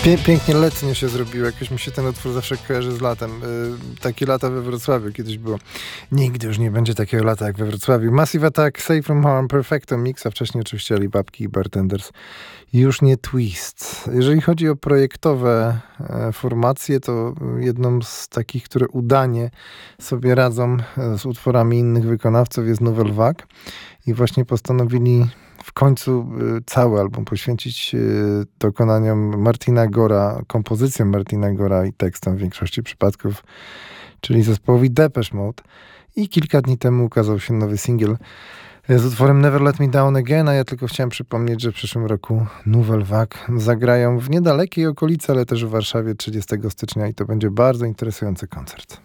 Pięknie letnio się zrobiło. Jakoś mi się ten utwór zawsze kojarzy z latem. Takie lata we Wrocławiu kiedyś było. Nigdy już nie będzie takiego lata jak we Wrocławiu. Massive Attack, Safe From Harm, Perfecto Mix, a wcześniej oczywiście Alibabki i Bartenders. Już nie Twist. Jeżeli chodzi o projektowe formacje, to jedną z takich, które udanie sobie radzą z utworami innych wykonawców jest Nouvelle Vague. I właśnie postanowili w końcu cały album poświęcić dokonaniom Martina Gora, kompozycjom Martina Gora i tekstom w większości przypadków, czyli zespołowi Depeche Mode. I kilka dni temu ukazał się nowy singiel z utworem Never Let Me Down Again, a ja tylko chciałem przypomnieć, że w przyszłym roku Nouvelle Vague zagrają w niedalekiej okolicy, ale też w Warszawie 30 stycznia i to będzie bardzo interesujący koncert.